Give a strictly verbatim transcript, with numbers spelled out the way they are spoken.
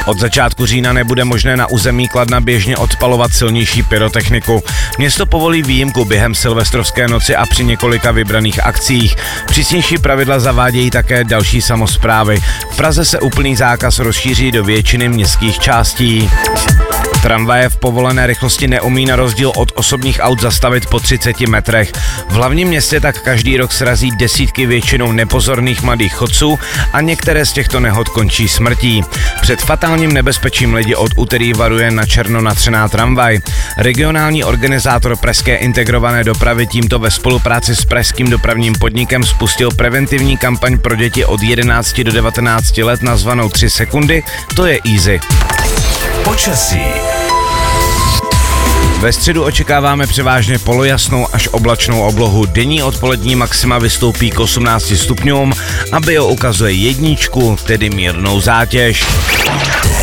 Od začátku října nebude možné na území Kladna běžně odpalovat silnější pyrotechniku. Město povolí výjimku během silvestrovské noci a při několika vybraných akcích. Přísnější pravidla zavádějí také další samosprávy. V Praze se úplný zákaz rozšíří do většiny městských částí. Tramvaje v povolené rychlosti neumí na rozdíl od osobních aut zastavit po třiceti metrech. V hlavním městě tak každý rok srazí desítky většinou nepozorných mladých chodců a některé z těchto nehod končí smrtí. Před fatálním nebezpečím lidi od úterý varuje na černo natřená tramvaj. Regionální organizátor pražské integrované dopravy tímto ve spolupráci s pražským dopravním podnikem spustil preventivní kampaň pro děti od jedenácti do devatenácti let nazvanou tři sekundy, to je easy. Počasí. Ve středu očekáváme převážně polojasnou až oblačnou oblohu. Denní odpolední maxima vystoupí k osmnácti stupňům a bio ukazuje jedničku, tedy mírnou zátěž.